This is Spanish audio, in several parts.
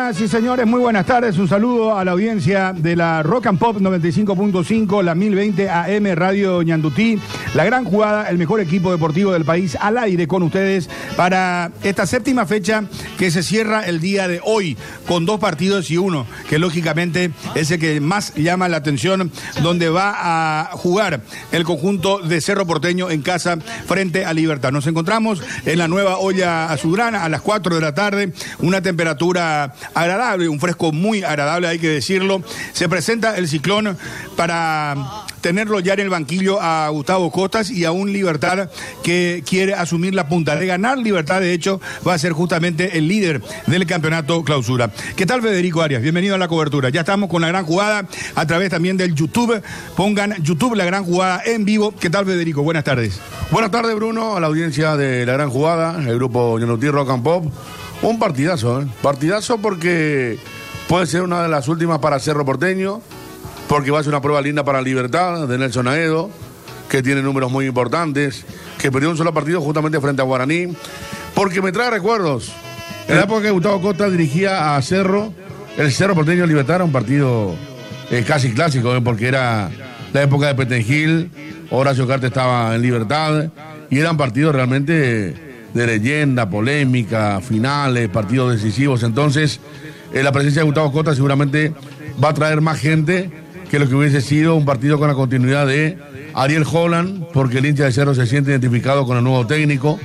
Señoras y señores, muy buenas tardes. Un saludo a la audiencia de la Rock and Pop 95.5, la 1020 AM Radio Ñandutí. La gran jugada, el mejor equipo deportivo del país, al aire con ustedes para esta séptima fecha que se cierra el día de hoy con 2 partidos y uno, que lógicamente es el que más llama la atención, donde va a jugar el conjunto de Cerro Porteño en casa frente a Libertad. Nos encontramos en la nueva olla azulgrana a las 4 de la tarde, una temperatura agradable, un fresco muy agradable, hay que decirlo. Se presenta el ciclón para tenerlo ya en el banquillo a Gustavo Costas y a un Libertad que quiere asumir la punta. De ganar Libertad, de hecho, va a ser justamente el líder del campeonato clausura. ¿Qué tal, Federico Arias? Bienvenido a la cobertura. Ya estamos con la gran jugada a través también del YouTube. Pongan YouTube La Gran Jugada en vivo. ¿Qué tal, Federico? Buenas tardes. Buenas tardes, Bruno, a la audiencia de La Gran Jugada, el grupo Ñandutí Rock and Pop. Un partidazo, Partidazo porque puede ser una de las últimas para Cerro Porteño, porque va a ser una prueba linda para Libertad de Nelson Aedo, que tiene números muy importantes, que perdió un solo partido justamente frente a Guaraní, porque me trae recuerdos. En la época que Gustavo Costa dirigía a Cerro, el Cerro Porteño Libertad era un partido casi clásico, porque era la época de Petengil, Horacio Cartes estaba en Libertad, y eran partidos realmente de leyenda, polémica, finales, partidos decisivos. Entonces, la presencia de Gustavo Costa seguramente va a traer más gente que lo que hubiese sido un partido con la continuidad de Ariel Holland, porque el hincha de Cerro se siente identificado con el nuevo técnico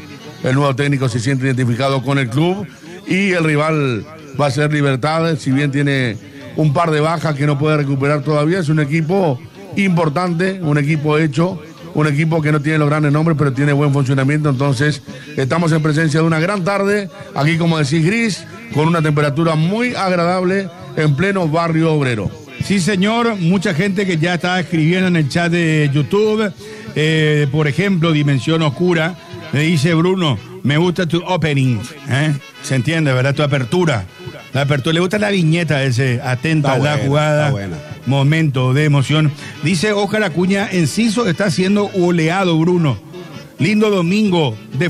se siente identificado con el club, y el rival va a ser Libertad, si bien tiene un par de bajas que no puede recuperar todavía. Es un equipo importante, un equipo hecho, un equipo que no tiene los grandes nombres, pero tiene buen funcionamiento. Entonces, estamos en presencia de una gran tarde, aquí, como decís, gris, con una temperatura muy agradable en pleno barrio obrero. Sí, señor, mucha gente que ya está escribiendo en el chat de YouTube. Por ejemplo, Dimensión Oscura me dice: Bruno, me gusta tu opening. Se entiende, ¿verdad? Tu apertura. La apertura, le gusta la viñeta ese, atenta a la jugada. Está buena. Momento de emoción. Dice Oscar Acuña: Enciso está siendo oleado, Bruno. Lindo domingo de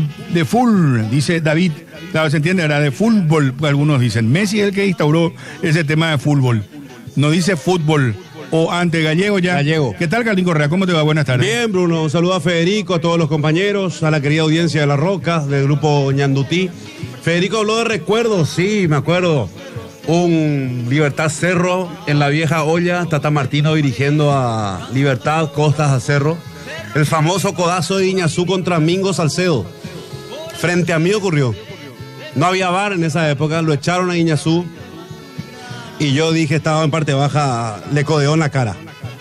full, dice David. Claro, se entiende, ¿verdad? De fútbol, algunos dicen. Messi es el que instauró ese tema de fútbol. No dice fútbol. O ante Gallego ya. Gallego. ¿Qué tal, Carlín Correa? ¿Cómo te va? Buenas tardes. Bien, Bruno. Un saludo a Federico, a todos los compañeros, a la querida audiencia de La Roca, del grupo Ñandutí. Federico habló de recuerdos, sí, me acuerdo. Un Libertad Cerro en la vieja olla, Tata Martino dirigiendo a Libertad, Costas a Cerro. El famoso codazo de Iñazú contra Mingo Salcedo. Frente a mí ocurrió. No había VAR en esa época, lo echaron a Iñazú. Y yo dije, estaba en parte baja, le codeó en la cara.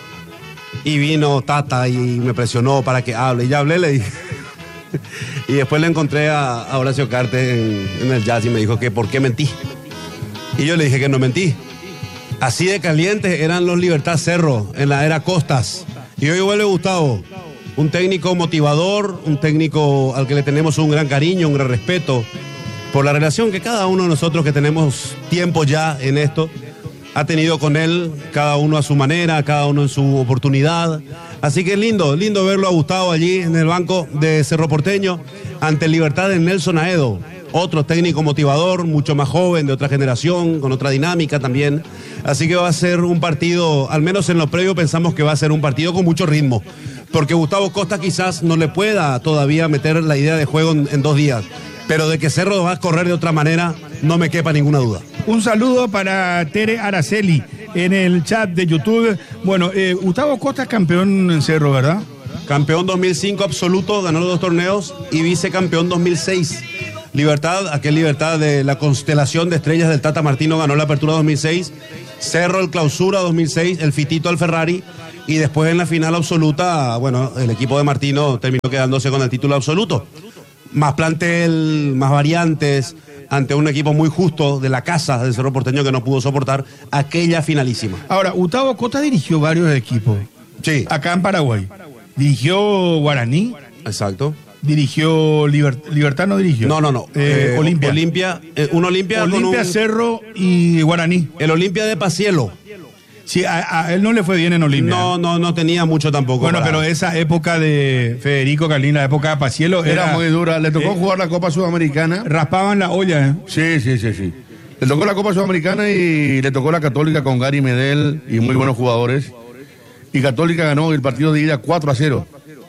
Y vino Tata y me presionó para que hable. Y ya hablé, le dije. Y después le encontré a Horacio Cartes en el jazz y me dijo que por qué mentí. Y yo le dije que no mentí. Así de calientes eran los Libertad Cerro en la era Costas. Y hoy vuelve Gustavo, un técnico motivador, un técnico al que le tenemos un gran cariño, un gran respeto, por la relación que cada uno de nosotros que tenemos tiempo ya en esto ha tenido con él, cada uno a su manera, cada uno en su oportunidad. Así que es lindo verlo a Gustavo allí en el banco de Cerro Porteño, ante Libertad de Nelson Aedo, otro técnico motivador, mucho más joven, de otra generación, con otra dinámica también. Así que va a ser un partido, al menos en lo previo pensamos que va a ser un partido con mucho ritmo, porque Gustavo Costa quizás no le pueda todavía meter la idea de juego en 2 días, pero de que Cerro va a correr de otra manera, no me quepa ninguna duda. Un saludo para Tere Araceli en el chat de YouTube. Bueno, Gustavo Costa es campeón en Cerro, ¿verdad? Campeón 2005 absoluto, ganó los 2 torneos, y vicecampeón 2006. Libertad, aquel Libertad de la constelación de estrellas del Tata Martino, ganó la apertura 2006. Cerro el clausura 2006, el fitito al Ferrari. Y después en la final absoluta, bueno, el equipo de Martino terminó quedándose con el título absoluto. Más plantel, más variantes, ante un equipo muy justo de la casa del Cerro Porteño que no pudo soportar aquella finalísima. Ahora, Gustavo Costa dirigió varios equipos. Sí. Acá en Paraguay. Dirigió Guaraní. Exacto. Dirigió Libertad, no dirigió. No. Olimpia. Un Olimpia con un... Cerro y Guaraní. El Olimpia de Pacielo. Sí, a él no le fue bien en Olimpia. No tenía mucho tampoco. Bueno, pero esa época de Federico Carlín, la época de Pacielo, era muy dura. Le tocó jugar la Copa Sudamericana. Raspaban la olla, Sí. Le tocó la Copa Sudamericana y le tocó la Católica con Gary Medel y muy buenos jugadores. Y Católica ganó el partido de ida 4-0.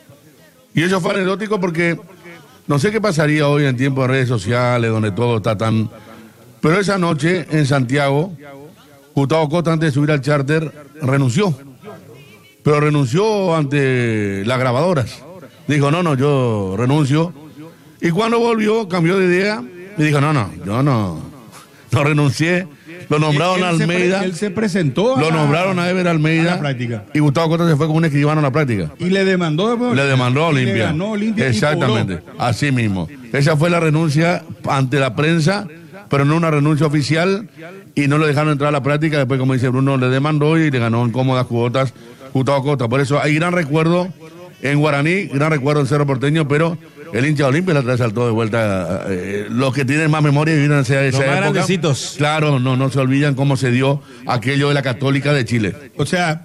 Y eso fue anecdótico porque no sé qué pasaría hoy en tiempo de redes sociales, donde todo está tan... Pero esa noche en Santiago, Gustavo Costa, antes de subir al charter, renunció. Pero renunció ante las grabadoras. Dijo, no, yo renuncio. Y cuando volvió, cambió de idea y dijo, yo no renuncié. Lo nombraron a Almeida. Él se presentó. Lo nombraron a Ever Almeida. A la práctica. Y Gustavo Costa se fue con un escribano a la práctica. Y le demandó. Le demandó a Olimpia. Le ganó Olimpia. Exactamente. Así mismo. Esa fue la renuncia ante la prensa, pero no una renuncia oficial. Y no le dejaron entrar a la práctica. Después, como dice Bruno, le demandó y le ganó en cómodas cuotas Gustavo Costa. Por eso hay gran recuerdo en Guaraní, gran recuerdo en Cerro Porteño, pero el hincha de Olimpia la trae saltó de vuelta. Los que tienen más memoria y viven esa época. Grandecitos. Claro, no se olvidan cómo se dio aquello de la Católica de Chile. O sea,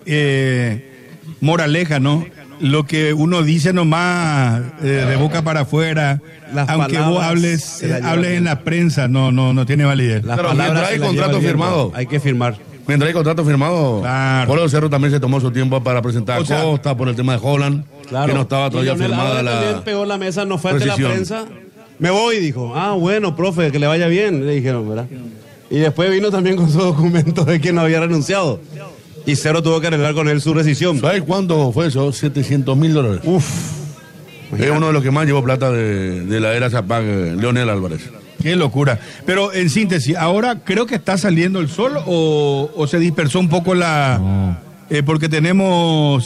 moraleja, ¿no? Lo que uno dice nomás de boca para afuera, las aunque vos hables en la prensa, no tiene validez. Las Pero palabras mientras hay contrato firmado. Hay que firmar. Mientras hay contrato firmado, Claro. Polo Cerro también se tomó su tiempo para presentar a Costa por el tema de Holland, que no estaba todavía firmada También la... pegó la mesa, no fue ante la Precisión. prensa. Me voy, dijo. Bueno, profe, que le vaya bien, le dijeron, ¿verdad? Y después vino también con su documento de que no había renunciado. Y Cerro tuvo que arreglar con él su rescisión. ¿Sabes cuánto fue eso? $700,000. Uf, Es uno de los que más llevó plata de la era Zapag, Leonel Álvarez. qué locura. Pero en síntesis, ahora creo que está saliendo el sol o se dispersó un poco la... porque tenemos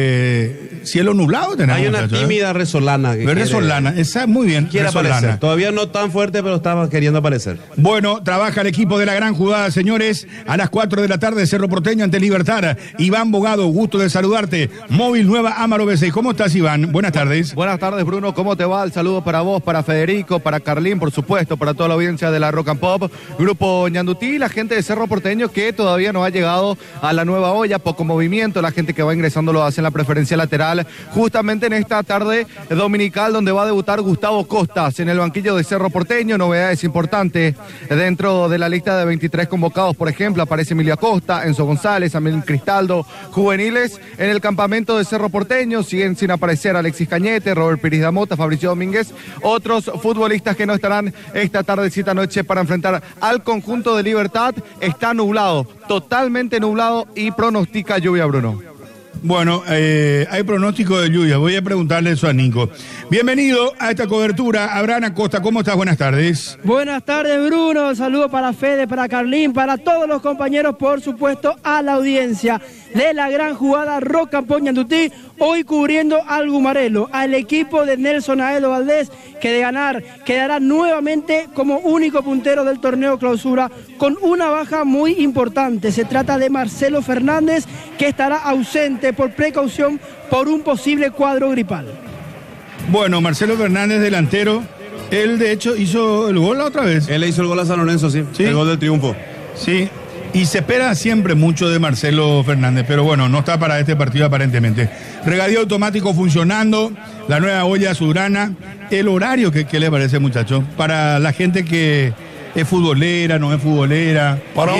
cielo nublado. Hay una tímida resolana. Pero resolana, esa muy bien. Quiere resolana. aparecer. Todavía no tan fuerte, pero estaba queriendo aparecer. Bueno, trabaja el equipo de la gran jugada, señores. A las 4 de la tarde, Cerro Porteño ante Libertad. Iván Bogado, gusto de saludarte. Móvil Nueva Amaro B6. ¿Cómo estás, Iván? Buenas tardes. Buenas tardes, Bruno. ¿Cómo te va? El saludo para vos, para Federico, para Carlín, por supuesto, para toda la audiencia de la Rock and Pop, Grupo Ñandutí, la gente de Cerro Porteño que todavía no ha llegado a la nueva olla, poco movimiento, la gente que va ingresando lo hace en la preferencia lateral, justamente en esta tarde dominical donde va a debutar Gustavo Costas en el banquillo de Cerro Porteño. Novedades importantes dentro de la lista de 23 convocados, por ejemplo, aparece Emilio Acosta, Enzo González, Amel Cristaldo, juveniles en el campamento de Cerro Porteño, siguen sin aparecer Alexis Cañete, Robert Piris Damota, Fabricio Domínguez, otros futbolistas que no estarán esta tardecita noche para enfrentar al conjunto de Libertad. Está nublado, totalmente nublado y pronostica lluvia, Bruno. Bueno, hay pronóstico de lluvia. Voy a preguntarle eso a Nico. Bienvenido a esta cobertura. Abraham Acosta, ¿cómo estás? Buenas tardes. Buenas tardes, Bruno. Saludos para Fede, para Carlín, para todos los compañeros, por supuesto, a la audiencia de la gran jugada Rock and Pop Ñandutí. Hoy cubriendo al Gumarelo, al equipo de Nelson Aedo Valdés, que de ganar quedará nuevamente como único puntero del torneo clausura, con una baja muy importante. Se trata de Marcelo Fernández, que estará ausente por precaución por un posible cuadro gripal. Bueno, Marcelo Fernández, delantero. Él, de hecho, hizo el gol la otra vez. Él le hizo el gol a San Lorenzo, sí. Sí. El gol del triunfo. Sí. Y se espera siempre mucho de Marcelo Fernández, pero bueno, no está para este partido aparentemente. Regadío automático funcionando, la nueva olla Sudrana. El horario, ¿qué le parece, muchacho? Para la gente que es futbolera, no es futbolera. Para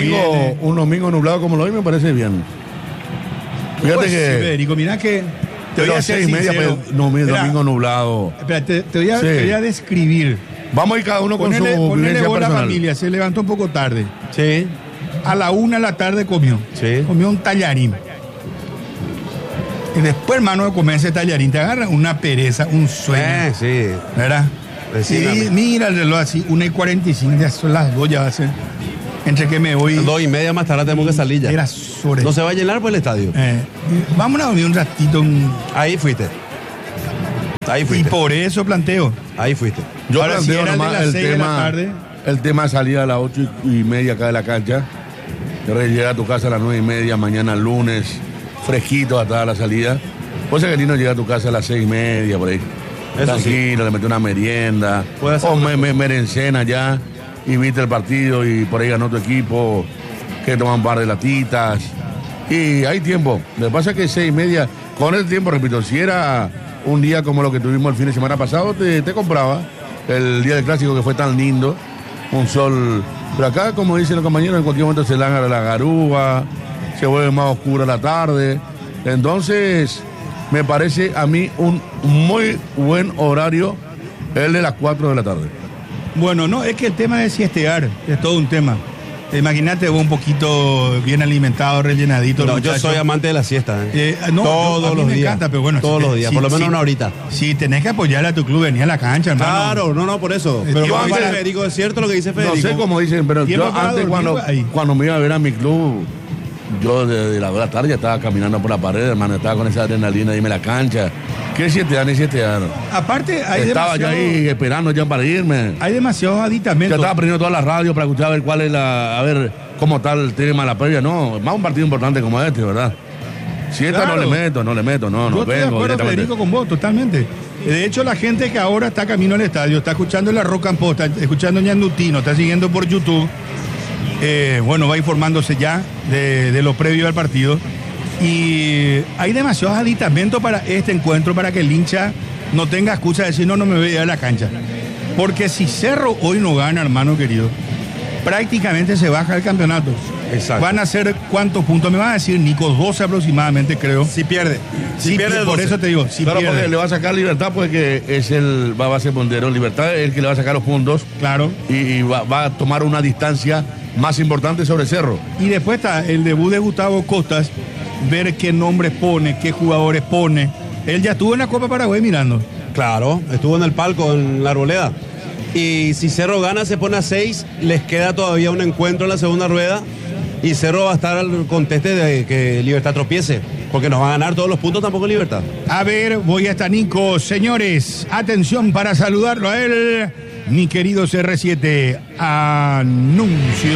un domingo nublado como lo hoy me parece bien. Fíjate Pues, que... sí, Federico, mirá que... Te voy a ser 6:30, sincero. pues, domingo nublado. Espera, te voy a, Sí. te voy a describir. Vamos a ir cada uno con Ponele su vivencia bola a la personal. familia, se levantó un poco tarde. Sí. A la 1 de la tarde comió. Sí. Comió un tallarín. Y después, hermano, de comer ese tallarín, te agarra una pereza, un sueño. Sí. ¿Verdad? Decídame. Y mira el reloj así, 1:45, ya son las 2, ya va a ser. Entre que me voy. 2:30 más tarde tenemos que salir ya. Era sobre. No se va a llenar por el estadio. Vamos a dormir un ratito. Ahí fuiste. Ahí Y fuiste. por eso planteo. Ahí fuiste. Yo Ahora, si planteo era el de nomás las 6 de la tarde. el tema de salida a las 8:30 acá de la cancha. Llega a tu casa a las 9:30, mañana lunes, fresquito hasta la salida. Cosa que Lino llega a tu casa a las 6:30, por ahí. Eso Tranquilo, le mete una merienda. Puede hacer O una merencena ya y viste el partido y por ahí ganó tu equipo, que toman un par de latitas. Y hay tiempo. Lo que pasa es que 6:30, con el tiempo, repito, si era un día como lo que tuvimos el fin de semana pasado, te compraba. El día del clásico que fue tan lindo, un sol Pero acá, como dicen los compañeros, en cualquier momento se larga la garúa, se vuelve más oscura la tarde. Entonces, me parece a mí un muy buen horario el de las 4 de la tarde. Bueno, no, es que el tema de siestear es todo un tema. Imagínate vos un poquito bien alimentado, rellenadito. No, yo soy amante de la siesta. No, todos a mí los me días. encanta, pero bueno. Todos los días, por lo menos una horita. Si tenés que apoyar a tu club, venía a la cancha, hermano. Claro, no, por eso. Pero Tiempo como dice para- Federico, es cierto lo que dice No Federico. sé cómo dicen, pero Tiempo yo para antes dormir, ahí. cuando me iba a ver a mi club, yo desde las 2 de la tarde ya estaba caminando por la pared, hermano, estaba con esa adrenalina, dime la cancha. ¿Qué 7 años y 7 años? Aparte, hay Estaba yo ahí esperando ya para irme. hay demasiados Ya aditamentos. estaba aprendiendo toda la radio para escuchar a ver cuál es a ver cómo está el tema de la previa. No, más un partido importante como este, ¿verdad? Si esta Claro. no le meto, no Yo vengo estoy de acuerdo, directamente. Federico, con vos, totalmente. De hecho, la gente que ahora está camino al estadio, está escuchando la Rock and Pop, está escuchando Ñandutino, está siguiendo por YouTube, bueno, va informándose ya de lo previo al partido. Y hay demasiados aditamentos para este encuentro, para que el hincha no tenga excusa de decir, no me voy a ir a la cancha. Porque si Cerro hoy no gana, hermano querido, prácticamente se baja el campeonato. Exacto. Van a ser ¿cuántos puntos? Me va a decir, Nico, 12 aproximadamente, creo. Si pierde. Sí, por eso te digo, si Claro, porque pierde. le va a sacar Libertad, porque es va a ser puntero. Libertad es el que le va a sacar los puntos Claro. y va a tomar una distancia más importante sobre Cerro. Y después está el debut de Gustavo Costas, ver qué nombres pone, qué jugadores pone. Él ya estuvo en la Copa Paraguay mirando. Claro, estuvo en el palco, en la arboleda. Y si Cerro gana, se pone a 6, les queda todavía un encuentro en la segunda rueda. Y Cerro va a estar al conteste de que Libertad tropiece, porque nos va a ganar todos los puntos, tampoco Libertad. A ver, voy hasta Nico. Señores, atención para saludarlo a él. Mi querido CR7, anuncio.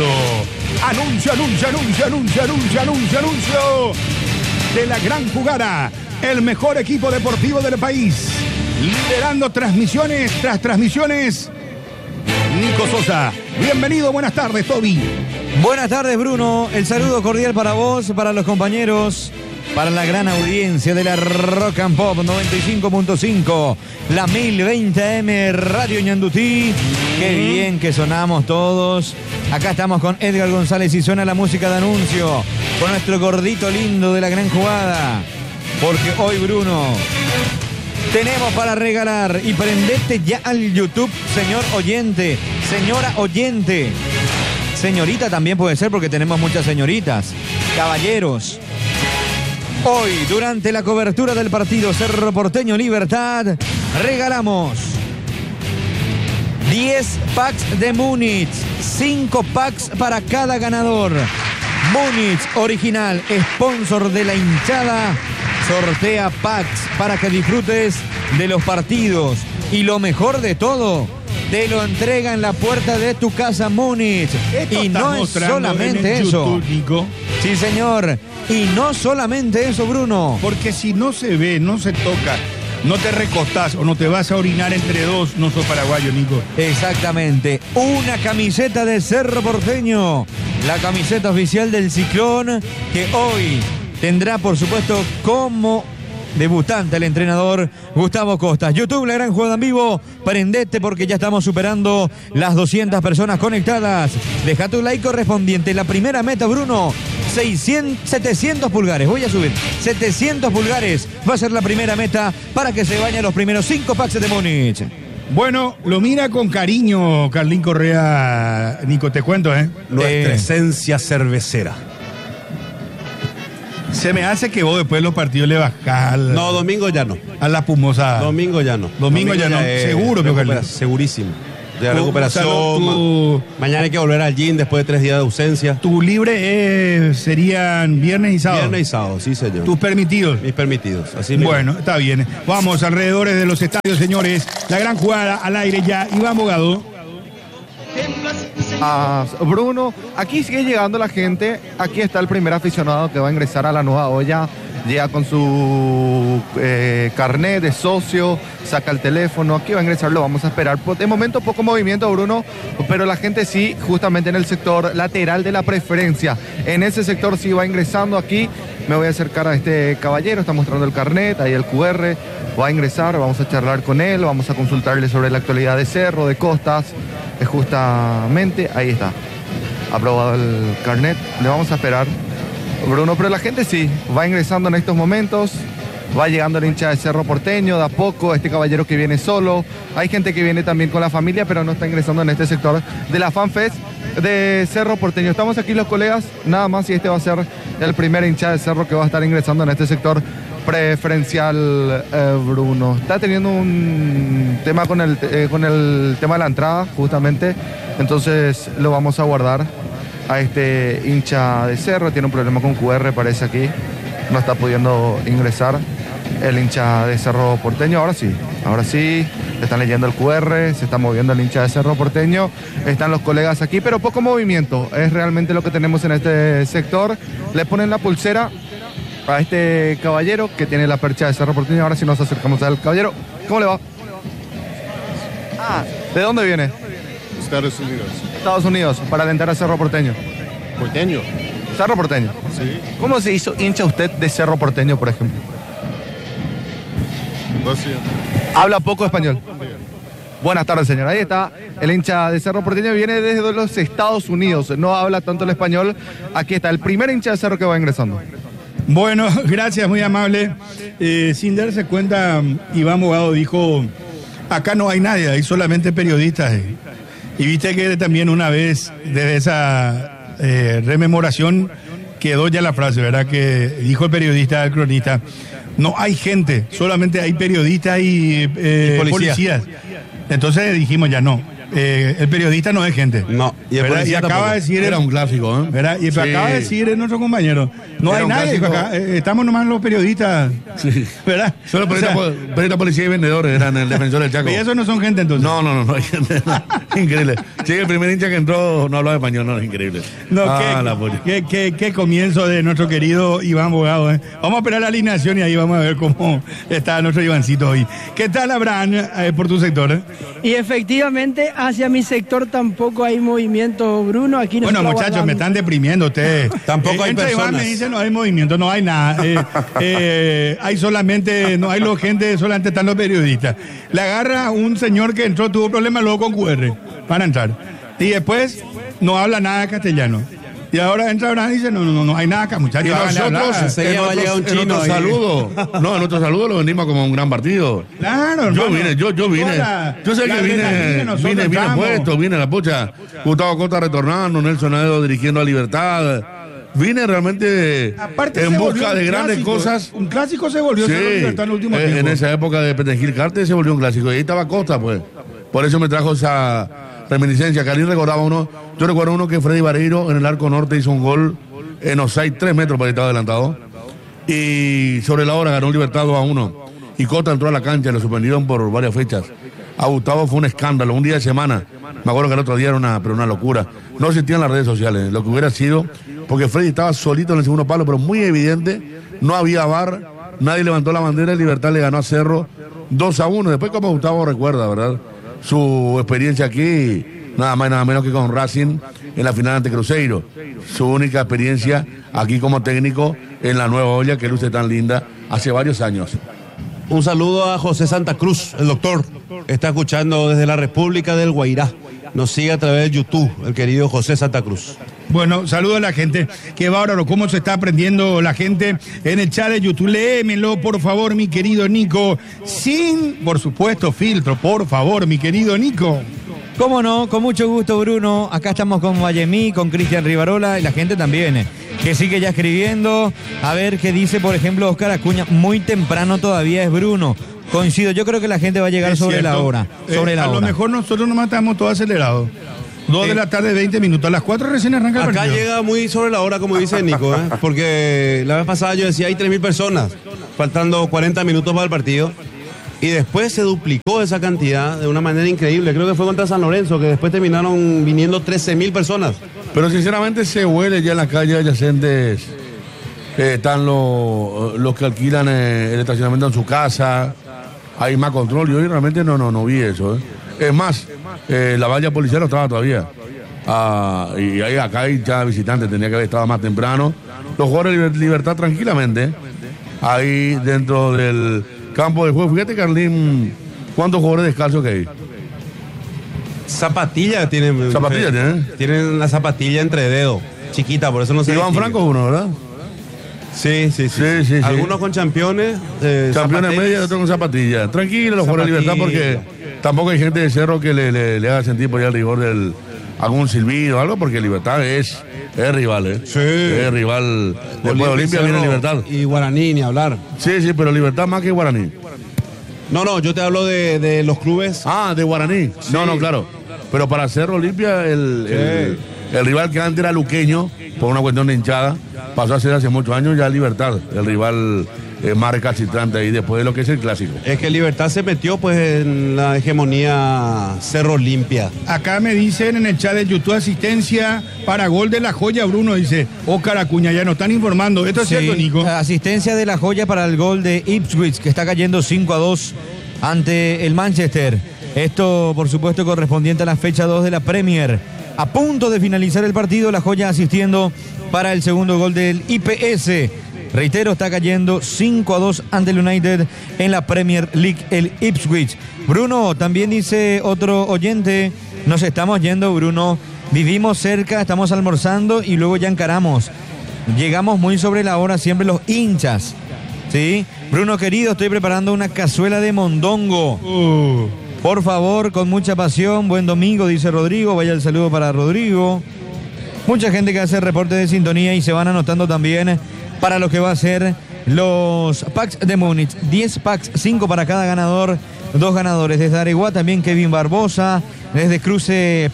Anuncio. De la gran jugada, el mejor equipo deportivo del país. Liderando transmisiones tras transmisiones. Nico Sosa. Bienvenido, buenas tardes, Toby. Buenas tardes, Bruno. El saludo cordial para vos, para los compañeros, para la gran audiencia de la Rock and Pop 95.5, la 1020 AM Radio Ñandutí. Qué bien que sonamos todos. Acá estamos con Edgar González y suena la música de anuncio con nuestro gordito lindo de la gran jugada. Porque hoy, Bruno, tenemos para regalar y prendete ya al YouTube, señor oyente, señora oyente. Señorita también puede ser porque tenemos muchas señoritas. Caballeros, hoy durante la cobertura del partido Cerro Porteño Libertad regalamos 10 packs de Múnich, 5 packs para cada ganador. Múnich original, sponsor de la hinchada, sortea packs para que disfrutes de los partidos. Y lo mejor de todo, te lo entrega en la puerta de tu casa Múnich. Esto Y estás no es mostrando solamente en el eso. YouTube, Nico. Sí, señor. Y no solamente eso, Bruno. Porque si no se ve, no se toca, no te recostás o no te vas a orinar entre dos, no sos paraguayo, Nico. Exactamente. Una camiseta de Cerro Porteño. La camiseta oficial del Ciclón, que hoy tendrá, por supuesto, como debutante el entrenador Gustavo Costas. YouTube, la gran jugada en vivo. Prendete porque ya estamos superando las 200 personas conectadas. Deja tu like correspondiente. La primera meta, Bruno, 700 pulgares. Voy a subir 700 pulgares. Va a ser la primera meta para que se vayan los primeros 5 packs de Múnich. Bueno, lo mira con cariño Carlín Correa, Nico, te cuento, Nuestra esencia cervecera. Se me hace que vos después de los partidos le bajás No, domingo ya no. a la pumosa. Domingo ya no. Domingo ya no. Seguro que segurísimo. De Tu- recuperación. tu- Mañana hay que volver al gym después de 3 días de ausencia. Tu libre serían viernes y sábado. Viernes y sábado, sí, señor. Tus permitidos. Mis permitidos. Así mismo. Bueno, está bien. Vamos alrededores de los estadios, señores. La gran jugada al aire ya. Iván Bogado. Bruno, aquí sigue llegando la gente. Aquí está el primer aficionado que va a ingresar a la nueva olla. Llega con su carnet de socio, saca el teléfono, aquí va a ingresar, lo vamos a esperar. De momento poco movimiento, Bruno, pero la gente sí, justamente en el sector lateral de la preferencia. En ese sector sí va ingresando aquí. Me voy a acercar a este caballero, está mostrando el carnet, ahí el QR, va a ingresar, vamos a charlar con él, vamos a consultarle sobre la actualidad de Cerro, de Costas, justamente, ahí está. aprobado el carnet. Le vamos a esperar, Bruno, pero la gente sí, va ingresando en estos momentos. Va llegando el hincha de Cerro Porteño, de a poco, este caballero que viene solo. Hay gente que viene también con la familia, pero no está ingresando en este sector de la FanFest de Cerro Porteño. Estamos aquí los colegas, nada más, y este va a ser el primer hincha de Cerro que va a estar ingresando en este sector preferencial, Bruno. Está teniendo un tema con el tema de la entrada, justamente, entonces lo vamos a guardar a este hincha de Cerro. Tiene un problema con QR, parece aquí. No está pudiendo ingresar el hincha de Cerro Porteño. Ahora sí, están leyendo el QR, se está moviendo el hincha de Cerro Porteño, están los colegas aquí, pero poco movimiento, es realmente lo que tenemos en este sector. Le ponen la pulsera a este caballero que tiene la percha de Cerro Porteño. Ahora sí nos acercamos al caballero. ¿Cómo le va? ¿De dónde viene? Estados Unidos. Estados Unidos, para alentar a Cerro Porteño. ¿Porteño? Cerro Porteño. Sí. ¿Cómo se hizo hincha usted de Cerro Porteño, por ejemplo? Habla poco español. Buenas tardes, señor. Ahí está el hincha de Cerro Porteño, viene desde los Estados Unidos, no habla tanto el español. Aquí está el primer hincha de Cerro que va ingresando. Bueno, gracias, muy amable. Sin darse cuenta, Iván Bogado dijo, acá no hay nadie, hay solamente periodistas. Y viste que también una vez, desde esa rememoración, quedó ya la frase, ¿verdad? Que dijo el periodista, el cronista, no hay gente, solamente hay periodistas y policías. Entonces dijimos ya no. El periodista no es gente. No, y acaba de decir. Era un clásico, ¿eh? ¿Verdad? Y sí. Acaba de decir nuestro compañero. No Era hay nadie. Acá, estamos nomás los periodistas. Sí. ¿Verdad? Solo periodistas, policía y vendedores eran el defensor del Chaco. Y esos no son gente entonces. No hay gente. Increíble. Sí, el primer hincha que entró no hablaba español, no, es increíble. No, qué comienzo de nuestro querido Iván Bogado, ¿eh? Vamos a esperar la alineación y ahí vamos a ver cómo está nuestro Ivancito hoy. ¿Qué tal, Abraham, por tu sector? Y efectivamente, hacia mi sector tampoco hay movimiento, Bruno. Aquí bueno, muchachos, me están deprimiendo ustedes. Tampoco hay personas. Iván me dice no hay movimiento, no hay nada. Hay solamente, no hay gente, solamente están los periodistas. Le agarra un señor que entró, tuvo problemas luego con QR para entrar. Y después no habla nada de castellano. Y ahora entra Abraham y dice, no hay nada acá, muchachos. Y nosotros, en nuestro saludo lo venimos como un gran partido. Claro, yo vine. Yo sé que vine puesto, vine la pucha. Gustavo Costa retornando, Nelson Aedo dirigiendo a Libertad. Vine realmente en busca de grandes cosas. Un clásico se volvió Libertad en el último tiempo. En esa época de Petengil Carte se volvió un clásico. Y ahí estaba Costa, pues. Por eso me trajo esa reminiscencia. Karim recordaba yo recuerdo uno que Freddy Vareiro en el arco norte hizo un gol en offside 3 metros para estar adelantado. Y sobre la hora ganó Libertad 2-1. Y Cota entró a la cancha y lo suspendieron por varias fechas. A Gustavo fue un escándalo, un día de semana. Me acuerdo que el otro día era una locura. No existían las redes sociales, lo que hubiera sido, porque Freddy estaba solito en el segundo palo, pero muy evidente, no había VAR, nadie levantó la bandera y Libertad le ganó a Cerro 2-1. Después, como Gustavo recuerda, ¿verdad? Su experiencia aquí, nada más y nada menos que con Racing en la final ante Cruzeiro. Su única experiencia aquí como técnico en la nueva olla que luce tan linda hace varios años. Un saludo a José Santa Cruz, el doctor. Está escuchando desde la República del Guairá. Nos sigue a través de YouTube, el querido José Santa Cruz. Bueno, saludo a la gente. Qué bárbaro, cómo se está aprendiendo la gente en el chat de YouTube. Léemelo, por favor, mi querido Nico. Sin, por supuesto, filtro, por favor, mi querido Nico. ¿Cómo no? Con mucho gusto, Bruno. Acá estamos con Vallemí, con Cristian Rivarola y la gente también, que sigue ya escribiendo. A ver qué dice, por ejemplo, Oscar Acuña. Muy temprano todavía es Bruno. Coincido, yo creo que la gente va a llegar sobre la hora. A lo mejor nosotros nomás estamos todos acelerados. 2 de la tarde, 20 minutos. A las 4 recién arranca el partido. Acá llega muy sobre la hora, como dice Nico, porque la vez pasada yo decía hay 3.000 personas, faltando 40 minutos para el partido. Y después se duplicó esa cantidad de una manera increíble. Creo que fue contra San Lorenzo, que después terminaron viniendo 13.000 personas. Pero sinceramente se huele ya en las calles adyacentes. Están los que alquilan el estacionamiento en su casa. Hay más control. Yo realmente no vi eso. Es más, la valla policial no estaba todavía. Y ahí acá hay ya visitantes, tenía que haber estado más temprano. Los jugadores de Libertad tranquilamente. Ahí dentro del campo de juego. Fíjate, Carlín, ¿cuántos jugadores descalzos que hay? Zapatilla tienen. Zapatilla tienen. Tienen la zapatilla entre dedos, chiquita, por eso no se Iván distingue. Franco es uno, ¿verdad? Sí. Algunos con championes. Campeones medias y otros con zapatillas. Tranquilo, los jugadores de Libertad, porque tampoco hay gente de Cerro que le haga sentir por allá el rigor del algún silbido o algo, porque Libertad es rival, ¿eh? Sí. Es rival. Después de Olimpia viene Libertad. Y Guaraní, ni hablar. Sí, pero Libertad más que Guaraní. No, yo te hablo de los clubes. Ah, de Guaraní. Sí. No, claro. Pero para Cerro Olimpia, el rival que antes era luqueño, por una cuestión de hinchada, pasó a ser hace muchos años ya Libertad, el rival más recalcitrante ahí después de lo que es el clásico. Es que Libertad se metió pues en la hegemonía Cerro Olimpia. Acá me dicen en el chat de YouTube asistencia para gol de La Joya, Bruno, dice Óscar Acuña, ya nos están informando. ¿Esto es cierto, Nico? Asistencia de La Joya para el gol de Ipswich, que está cayendo 5-2 ante el Manchester. Esto, por supuesto, correspondiente a la fecha 2 de la Premier. A punto de finalizar el partido, La Joya asistiendo para el segundo gol del IPS. Reitero, está cayendo 5-2 ante el United en la Premier League, el Ipswich. Bruno, también dice otro oyente, nos estamos yendo, Bruno. Vivimos cerca, estamos almorzando y luego ya encaramos. Llegamos muy sobre la hora, siempre los hinchas. ¿Sí? Bruno querido, estoy preparando una cazuela de mondongo. Por favor, con mucha pasión, buen domingo, dice Rodrigo. Vaya el saludo para Rodrigo. Mucha gente que hace reporte de sintonía y se van anotando también para lo que va a ser los packs de Múnich. 10 packs, 5 para cada ganador, 2 ganadores. Desde Areguá también Kevin Barbosa. Desde Cruce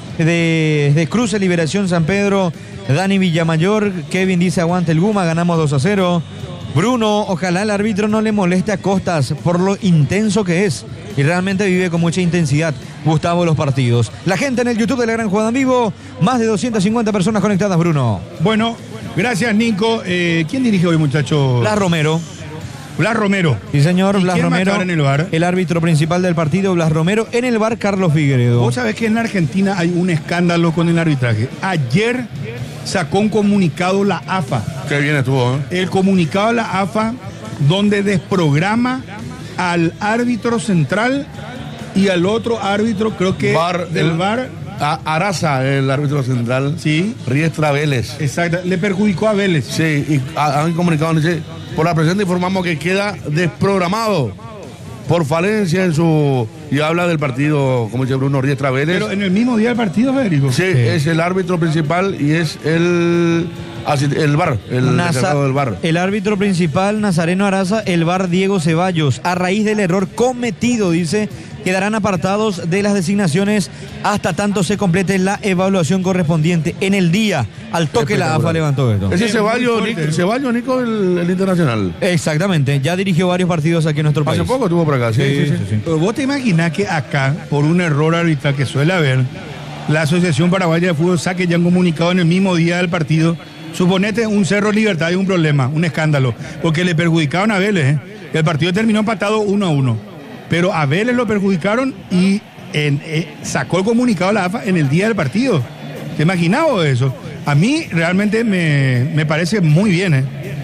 Liberación San Pedro, Dani Villamayor. Kevin dice aguante el Guma, ganamos 2-0. Bruno, ojalá el árbitro no le moleste a Costas por lo intenso que es. Y realmente vive con mucha intensidad, Gustavo, los partidos. La gente en el YouTube de La Gran Jugada en Vivo, más de 250 personas conectadas, Bruno. Bueno, gracias, Nico. ¿Quién dirige hoy, muchachos? Blas Romero. Blas Romero. Sí, señor, ¿Y Blas quién va a Romero. estar en el VAR? El árbitro principal del partido, Blas Romero. En el VAR, Carlos Figueredo. Vos sabés que en Argentina hay un escándalo con el arbitraje. Ayer sacó un comunicado la AFA. Qué bien estuvo, ¿eh? El comunicado de la AFA donde desprograma al árbitro central y al otro árbitro, creo que del VAR. Araza, el árbitro central. Sí. Riestra Vélez. Exacto, le perjudicó a Vélez. Sí, y han comunicado, dice, por la presente informamos que queda desprogramado por falencia en su... Y habla del partido, como dice Bruno, Riestra Vélez. Pero en el mismo día del partido, Federico. Sí, es el árbitro principal y es el VAR, el encargado del VAR. El árbitro principal, Nazareno Araza, el VAR Diego Ceballos. A raíz del error cometido, dice, quedarán apartados de las designaciones hasta tanto se complete la evaluación correspondiente. En el día, al toque la AFA levantó esto. Ese Ceballos, Nico, el Internacional. Exactamente, ya dirigió varios partidos aquí en nuestro país. Hace poco estuvo por acá, sí. Pero vos te imaginás que acá, por un error arbitral que suele haber, la Asociación Paraguaya de Fútbol saque ya un comunicado en el mismo día del partido. Suponete un Cerro Libertad y un problema, un escándalo, porque le perjudicaron a Vélez. El partido terminó empatado 1-1, pero a Vélez lo perjudicaron y sacó el comunicado la AFA en el día del partido. ¿Te imaginabas eso? A mí realmente me parece muy bien,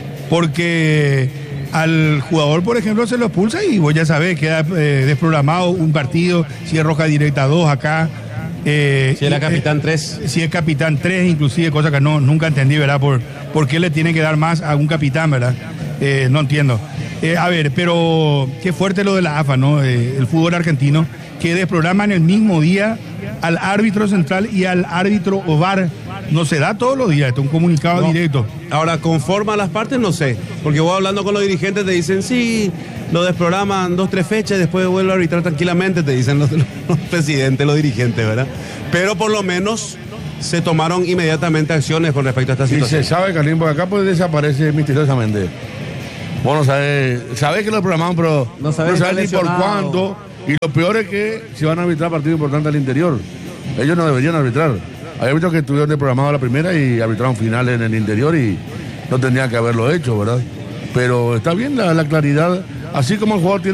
porque al jugador, por ejemplo, se lo expulsa y vos ya sabés, queda desprogramado un partido, si es roja directa 2 acá. Si era capitán 3. Si es capitán 3, inclusive, cosa que nunca entendí, ¿verdad? ¿Por qué le tiene que dar más a un capitán, verdad? No entiendo. A ver, pero qué fuerte lo de la AFA, ¿no? El fútbol argentino, que desprograman el mismo día al árbitro central y al árbitro VAR. No se da todos los días, esto es un comunicado directo. Ahora, conforme a las partes, no sé. Porque vos hablando con los dirigentes te dicen, sí, lo desprograman 2-3 fechas y después vuelve a arbitrar tranquilamente, te dicen los presidentes, los dirigentes, ¿verdad? Pero por lo menos se tomaron inmediatamente acciones con respecto a esta situación. Y se sabe, Carlín, por acá pues desaparece misteriosamente. Vos no sabés que lo programaron, pero no sabés ni por cuánto. Y lo peor es que se van a arbitrar partidos importantes al interior. Ellos no deberían arbitrar. Hay árbitros que estuvieron desprogramados a la primera y arbitraron finales en el interior y no tendrían que haberlo hecho, ¿verdad? Pero está bien la claridad, así como el jugador tiene